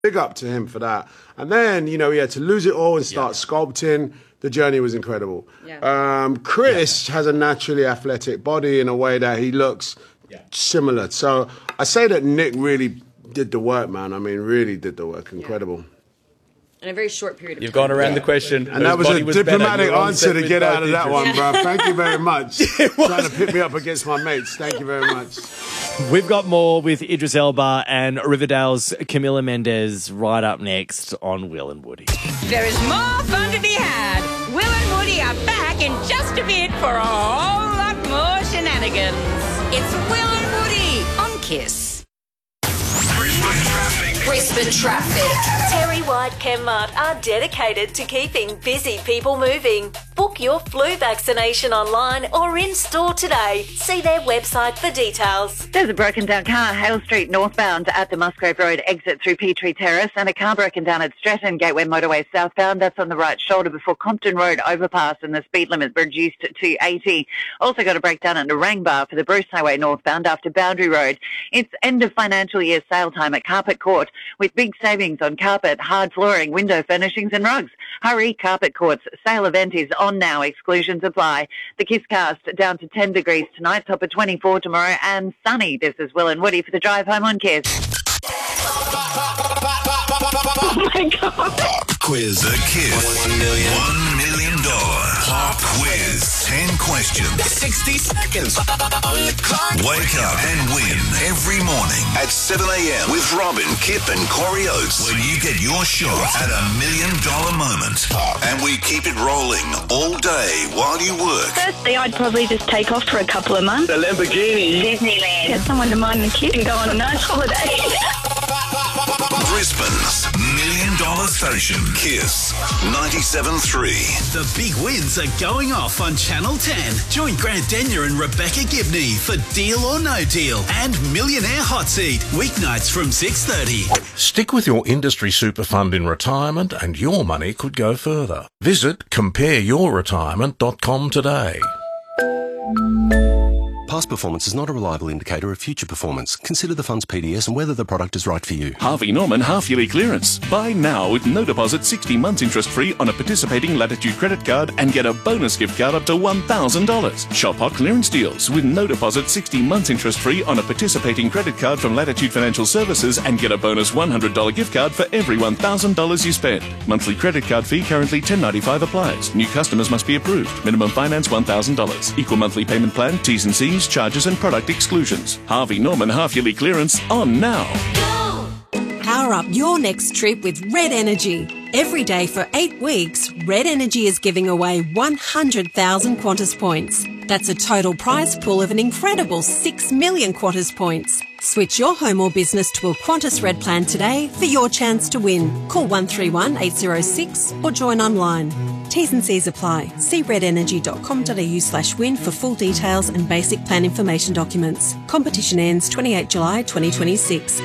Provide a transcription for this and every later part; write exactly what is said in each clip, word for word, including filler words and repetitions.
big up to him for that. And then, you know, he had to lose it all and start yeah. sculpting. The journey was incredible. Yeah. Um, Chris yeah. has a naturally athletic body in a way that he looks yeah. similar. So I say that Nick really did the work, man. I mean, really did the work. Incredible. Yeah. In a very short period of You've time. gone around yeah. the question. And that was a was diplomatic answer to get out of that one, bro. Thank you very much. Trying to pick me up against my mates. Thank you very much. We've got more with Idris Elba and Riverdale's Camila Mendes right up next on Will and Woody. There is more fun to be had. Will and Woody are back in just a bit for a whole lot more shenanigans. It's Will and Woody on Kiss. Brisbane traffic. Brisbane traffic. Terry White Chemmart are dedicated to keeping busy people moving. Book your flu vaccination online or in store today. See their website for details. There's a broken down car, Hale Street northbound at the Musgrave Road exit through Petrie Terrace, and a car broken down at Stratton Gateway Motorway southbound. That's on the right shoulder before Compton Road overpass, and the speed limit reduced to eighty. Also got a breakdown at Narangba for the Bruce Highway northbound after Boundary Road. It's end of financial year sale time at Carpet Court with big savings on carpet, hard flooring, window furnishings and rugs. Hurry, Carpet Court's sale event is on now. Exclusions apply. The Kiss Cast down to ten degrees tonight, top of twenty-four tomorrow, and sunny. This is Will and Woody for the drive home on Kiss. Oh my God. Pop quiz. The Kiss. One million. One million dollar pop quiz. Ten questions. Sixty seconds. On the clock. Wake up and win every morning at seven a.m. with Robin, Kip, and Corey Oates. When you get your shot at a million dollar moment, and we keep it rolling all day while you work. Firstly, I'd probably just take off for a couple of months. A Lamborghini. Disneyland. Get someone to mind the kid and go on a nice holiday. Brisbane's million dollar station, Kiss ninety-seven point three. The big wins are going off on Channel ten. Join Grant Denyer and Rebecca Gibney for Deal or No Deal and Millionaire Hot Seat, weeknights from six thirty. Stick with your industry super fund in retirement and your money could go further. Visit compare your retirement dot com today. Past performance is not a reliable indicator of future performance. Consider the fund's P D S and whether the product is right for you. Harvey Norman half-yearly clearance. Buy now with no deposit, sixty months interest-free on a participating Latitude credit card and get a bonus gift card up to one thousand dollars. Shop hot clearance deals with no deposit, sixty months interest-free on a participating credit card from Latitude Financial Services and get a bonus one hundred dollars gift card for every one thousand dollars you spend. Monthly credit card fee currently ten dollars and ninety-five cents applies. New customers must be approved. Minimum finance one thousand dollars. Equal monthly payment plan, T's and C's, charges and product exclusions. Harvey Norman half-yearly clearance on now. Power up your next trip with Red Energy. Every day for eight weeks, Red Energy is giving away one hundred thousand Qantas points. That's a total prize pool of an incredible six million Qantas points. Switch your home or business to a Qantas Red plan today for your chance to win. Call one three one, eight zero six or join online. T's and C's apply. See redenergy.com.au slash win for full details and basic plan information documents. Competition ends twenty-eighth of July twenty twenty-six.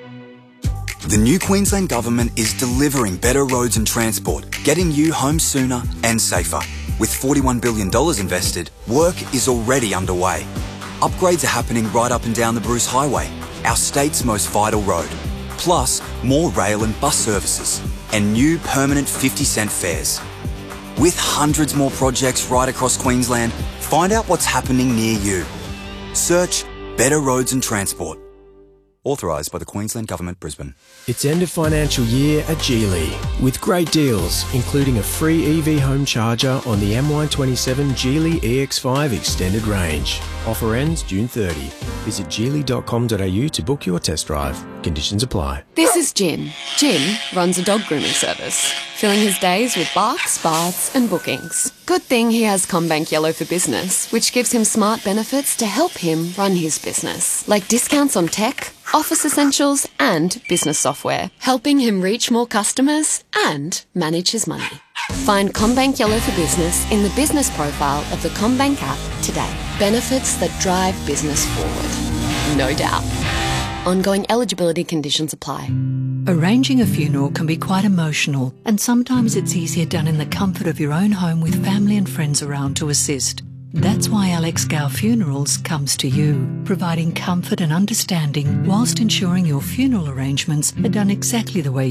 The new Queensland Government is delivering better roads and transport, getting you home sooner and safer. With forty-one billion dollars invested, work is already underway. Upgrades are happening right up and down the Bruce Highway, our state's most vital road. Plus, more rail and bus services, and new permanent fifty cent fares. With hundreds more projects right across Queensland, find out what's happening near you. Search Better Roads and Transport. Authorised by the Queensland Government, Brisbane. It's end of financial year at Geely with great deals, including a free E V home charger on the M Y twenty-seven Geely E X five Extended Range. Offer ends June thirtieth. Visit geely dot com dot a u to book your test drive. Conditions apply. This is Jim. Jim runs a dog grooming service, filling his days with barks, baths and bookings. Good thing he has CommBank Yellow for Business, which gives him smart benefits to help him run his business, like discounts on tech, office essentials and business software, helping him reach more customers and manage his money. Find CommBank Yellow for Business in the business profile of the CommBank app today. Benefits that drive business forward. No doubt. Ongoing eligibility conditions apply. Arranging a funeral can be quite emotional, and sometimes it's easier done in the comfort of your own home with family and friends around to assist. That's why Alex Gow Funerals comes to you, providing comfort and understanding whilst ensuring your funeral arrangements are done exactly the way